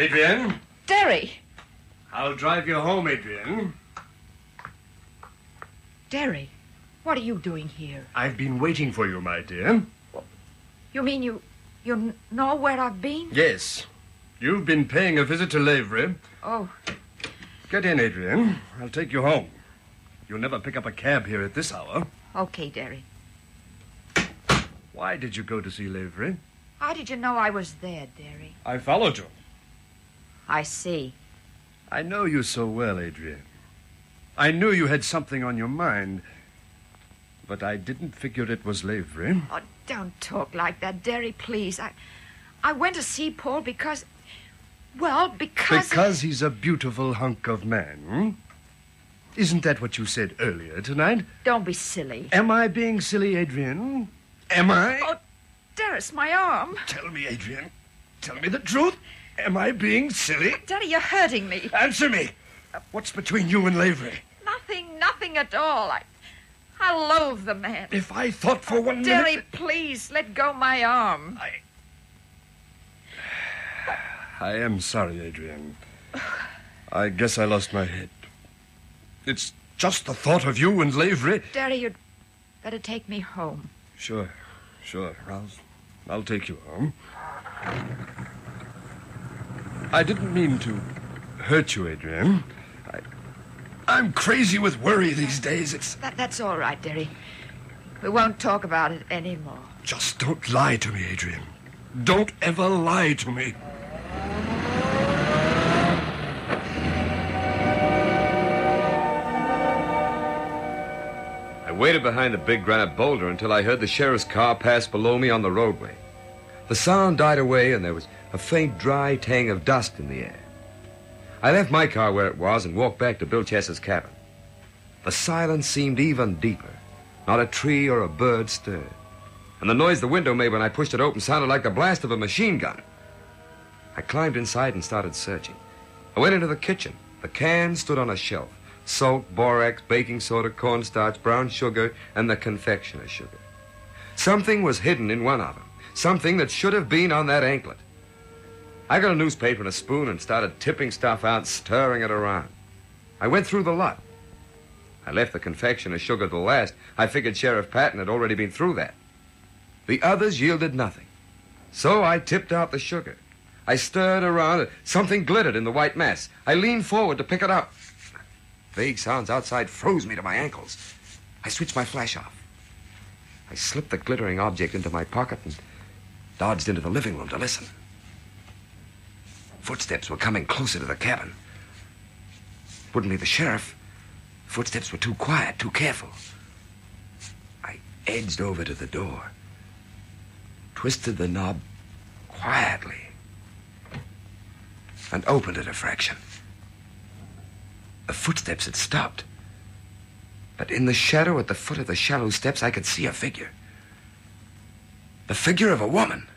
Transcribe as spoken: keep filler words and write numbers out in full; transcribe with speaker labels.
Speaker 1: Adrian?
Speaker 2: Derry!
Speaker 1: I'll drive you home, Adrian.
Speaker 2: Derry, what are you doing here?
Speaker 1: I've been waiting for you, my dear.
Speaker 2: You mean you... you kn- know where I've been?
Speaker 1: Yes. You've been paying a visit to Lavery.
Speaker 2: Oh.
Speaker 1: Get in, Adrian. I'll take you home. You'll never pick up a cab here at this hour.
Speaker 2: Okay, Derry.
Speaker 1: Why did you go to see Lavery?
Speaker 2: How did you know I was there, Derry?
Speaker 1: I followed you.
Speaker 2: I see.
Speaker 1: I know you so well, Adrian. I knew you had something on your mind, but I didn't figure it was Lavery.
Speaker 2: Oh, don't talk like that, Derry, please. I I went to see Paul because... Well, because...
Speaker 1: Because he's a beautiful hunk of man, hmm? Isn't that what you said earlier tonight?
Speaker 2: Don't be silly.
Speaker 1: Am I being silly, Adrian? Am I?
Speaker 2: Oh, Derris, my arm.
Speaker 1: Tell me, Adrian. Tell me the truth. Am I being silly?
Speaker 2: Daddy, you're hurting me.
Speaker 1: Answer me. What's between you and Lavery?
Speaker 2: Nothing, nothing at all. I, I loathe the man.
Speaker 1: If I thought for one
Speaker 2: Derry,
Speaker 1: minute...
Speaker 2: please, let go my arm.
Speaker 1: I... I am sorry, Adrian. I guess I lost my head. It's just the thought of you and Lavery.
Speaker 2: Derry, you'd better take me home.
Speaker 1: Sure, sure. I'll, I'll take you home. I didn't mean to hurt you, Adrian. I, I'm crazy with worry these days. It's...
Speaker 2: That, that's all right, Derry. We won't talk about it anymore.
Speaker 1: Just don't lie to me, Adrian. Don't ever lie to me.
Speaker 3: I waited behind the big granite boulder until I heard the sheriff's car pass below me on the roadway. The sound died away, and there was a faint, dry tang of dust in the air. I left my car where it was and walked back to Bill Chess's cabin. The silence seemed even deeper. Not a tree or a bird stirred. And the noise the window made when I pushed it open sounded like the blast of a machine gun. I climbed inside and started searching. I went into the kitchen. The cans stood on a shelf. Salt, borax, baking soda, cornstarch, brown sugar, and the confectioner's sugar. Something was hidden in one of them. Something that should have been on that anklet. I got a newspaper and a spoon and started tipping stuff out, stirring it around. I went through the lot. I left the confectioner's sugar to last. I figured Sheriff Patton had already been through that. The others yielded nothing. So I tipped out the sugar. I stirred around. Something glittered in the white mass. I leaned forward to pick it up. Vague sounds outside froze me to my ankles. I switched my flash off. I slipped the glittering object into my pocket and dodged into the living room to listen. Footsteps were coming closer to the cabin. Wouldn't be the sheriff. Footsteps were too quiet, too careful. I edged over to the door, twisted the knob quietly, and opened it a fraction. The footsteps had stopped. But in the shadow at the foot of the shallow steps, I could see a figure. The figure of a woman.